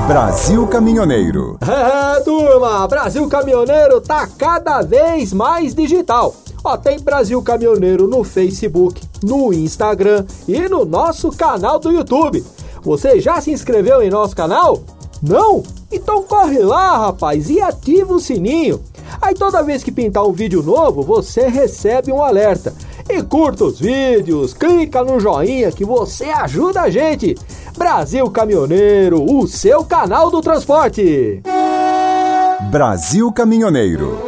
Brasil Caminhoneiro. Turma, Brasil Caminhoneiro tá cada vez mais digital. Tem Brasil Caminhoneiro no Facebook, no Instagram e no nosso canal do YouTube. Você já se inscreveu em nosso canal? Não? Então corre lá, rapaz, e ativa o sininho. Aí toda vez que pintar um vídeo novo, você recebe um alerta. E curta os vídeos, clica no joinha que você ajuda a gente. Brasil Caminhoneiro, o seu canal do transporte. Brasil Caminhoneiro.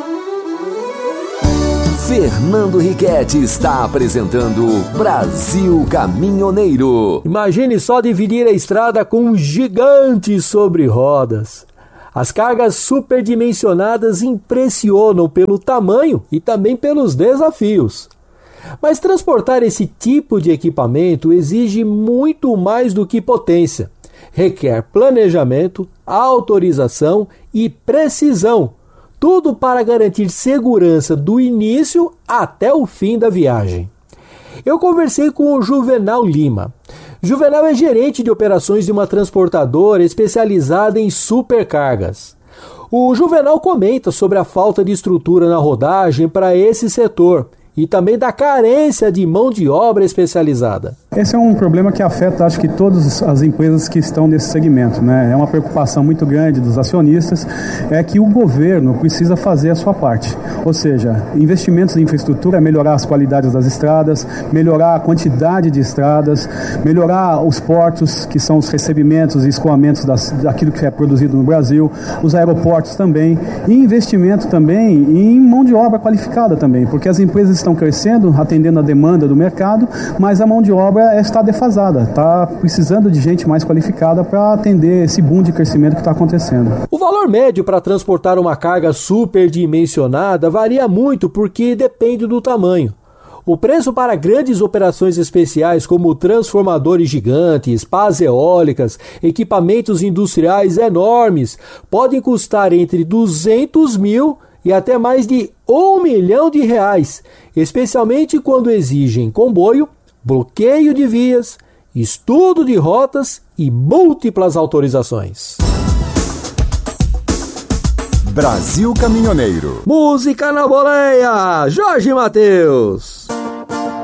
Fernando Riquetti está apresentando Brasil Caminhoneiro. Imagine só dividir a estrada com um gigante sobre rodas. As cargas superdimensionadas impressionam pelo tamanho e também pelos desafios. Mas transportar esse tipo de equipamento exige muito mais do que potência. Requer planejamento, autorização e precisão. Tudo para garantir segurança do início até o fim da viagem. Eu conversei com o Juvenal Lima. Juvenal é gerente de operações de uma transportadora especializada em supercargas. O Juvenal comenta sobre a falta de estrutura na rodagem para esse setor e também da carência de mão de obra especializada. Esse é um problema que afeta, acho que, todas as empresas que estão nesse segmento, né? É uma preocupação muito grande dos acionistas, é que o governo precisa fazer a sua parte. Ou seja, investimentos em infraestrutura, melhorar as qualidades das estradas, melhorar a quantidade de estradas, melhorar os portos, que são os recebimentos e escoamentos daquilo que é produzido no Brasil, os aeroportos também, e investimento também em mão de obra qualificada também, porque as empresas estão crescendo, atendendo a demanda do mercado, mas a mão de obra está defasada, está precisando de gente mais qualificada para atender esse boom de crescimento que está acontecendo. O valor médio para transportar uma carga superdimensionada varia muito porque depende do tamanho. O preço para grandes operações especiais como transformadores gigantes, pás eólicas, equipamentos industriais enormes podem custar entre 200 mil e até mais de R$1 milhão, especialmente quando exigem comboio, bloqueio de vias, estudo de rotas e múltiplas autorizações. Brasil Caminhoneiro. Música na boleia, Jorge Mateus.